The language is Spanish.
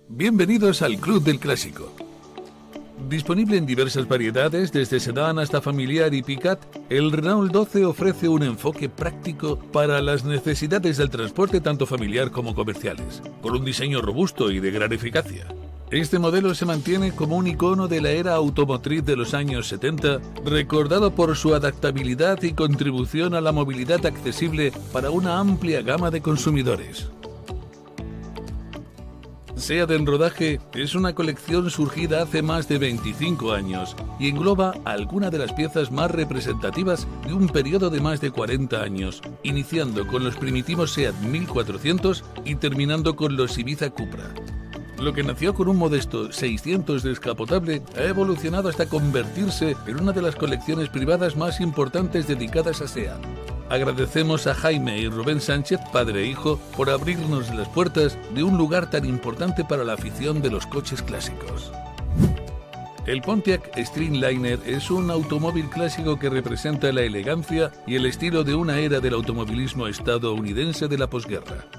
Bienvenidos al Club del Clásico. Disponible en diversas variedades, desde sedán hasta familiar y pick-up, el Renault 12 ofrece un enfoque práctico para las necesidades del transporte tanto familiar como comerciales, con un diseño robusto y de gran eficacia. Este modelo se mantiene como un icono de la era automotriz de los años 70, recordado por su adaptabilidad y contribución a la movilidad accesible para una amplia gama de consumidores. SEAT en rodaje es una colección surgida hace más de 25 años y engloba algunas de las piezas más representativas de un periodo de más de 40 años, iniciando con los primitivos SEAT 1400 y terminando con los Ibiza Cupra. Lo que nació con un modesto 600 descapotable ha evolucionado hasta convertirse en una de las colecciones privadas más importantes dedicadas a SEAT. Agradecemos a Jaime y Rubén Sánchez, padre e hijo, por abrirnos las puertas de un lugar tan importante para la afición de los coches clásicos. El Pontiac Streamliner es un automóvil clásico que representa la elegancia y el estilo de una era del automovilismo estadounidense de la posguerra.